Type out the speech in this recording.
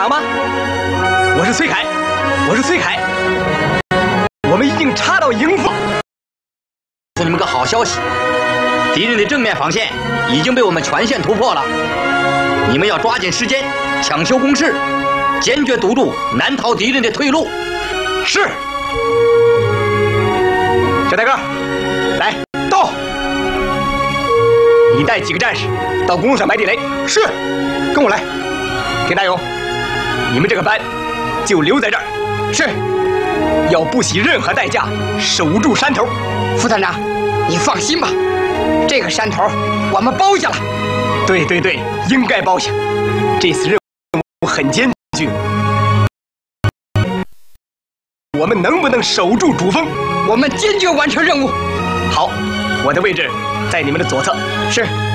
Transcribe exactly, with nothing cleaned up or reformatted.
想吗？我是崔凯，我是崔凯，我们已经查到营房。 告诉你们个好消息，敌人的正面防线已经被我们全线突破了。你们要抓紧时间抢修工事，坚决堵住南逃敌人的退路。 是。小大哥，来到。你带几个战士到公路上埋地雷。是。跟我来。田大勇，你们这个班就留在这儿。是。要不惜任何代价守住山头。 副团长，你放心吧，这个山头我们包下了。 对对对，应该包下。这次任务很艰巨，我们能不能守住主峰？ 我们坚决完成任务。 好，我的位置在你们的左侧。是。